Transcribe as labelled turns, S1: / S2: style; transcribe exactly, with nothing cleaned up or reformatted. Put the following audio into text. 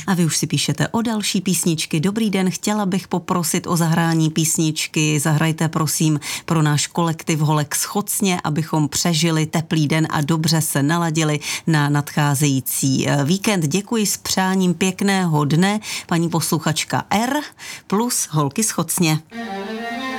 S1: A vy už si píšete o další písničky. Dobrý den, chtěla bych poprosit o zahrání písničky. Zahrajte prosím pro náš kolektiv Holek z Chocně, abychom přežili teplý den a dobře se naladili na nadcházející víkend. Děkuji s přáním pěkného dne, paní posluchačka R plus Holky z Chocně.